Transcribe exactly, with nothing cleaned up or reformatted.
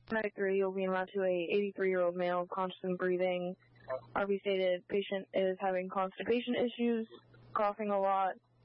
ninety-three, you'll be in route to a eighty-three-year-old male, conscious and breathing. R V stated patient is having constipation issues, coughing a lot,